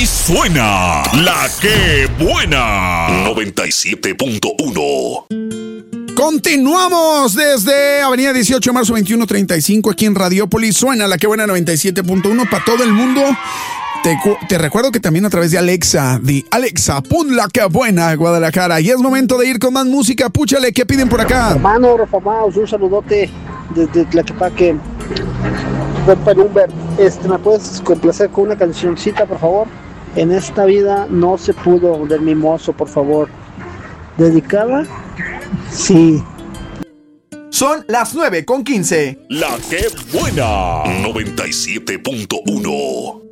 Así suena la que buena. 97.1. Continuamos desde Avenida 18 de marzo 2135 aquí en Radiópolis. Suena la que buena 97.1 para todo el mundo. Te recuerdo que también a través de Alexa, pon la que buena Guadalajara. Y es momento de ir con más música. Púchale, ¿qué piden por acá? Hermano Rafa Maus, un saludote desde Tlaquepaque. ¿Me puedes complacer con una cancioncita, por favor? En esta vida no se pudo, del Mimoso, por favor. ¿Dedicada? Sí. Son las 9:15. La que buena. 97.1.